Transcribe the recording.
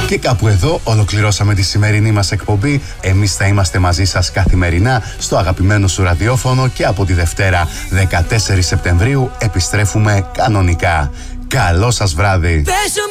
Και κάπου εδώ ολοκληρώσαμε τη σημερινή μας εκπομπή. Εμείς θα είμαστε μαζί σας καθημερινά στο αγαπημένο σου ραδιόφωνο και από τη Δευτέρα 14 Σεπτεμβρίου επιστρέφουμε κανονικά. Καλό σας βράδυ!